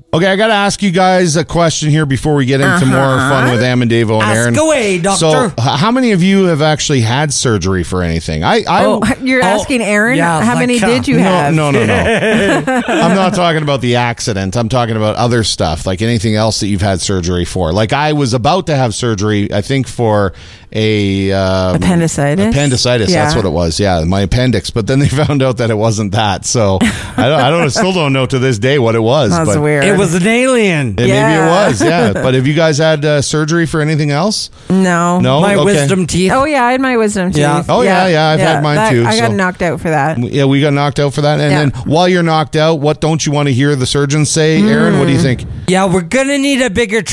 Okay, I got to ask you guys a question here before we get into more fun with Amandavo and Aaron. Ask away, doctor. So, how many of you have actually had surgery for anything? You're asking Aaron? yeah, how many did you have? No. I'm not talking about the accident. I'm talking about other stuff, like anything else that you've had surgery for. Like I was about to have surgery, I think, for a appendicitis. Appendicitis, Yeah. that's what it was. Yeah, my appendix. But then they found out that it wasn't that. So I still don't know to this day what it was. That's but weird. It was an alien. Maybe it was. Yeah. But have you guys had surgery for anything else? No. No. My Okay. wisdom teeth. Oh yeah, I had my wisdom teeth. Yeah. Oh, yeah, I've had mine too, I got so- knocked out for that. Yeah, we got knocked out for that. And Yeah. then while you're knocked out, what don't you want to hear the surgeon say, Aaron? What do you think? Yeah, we're going to need a bigger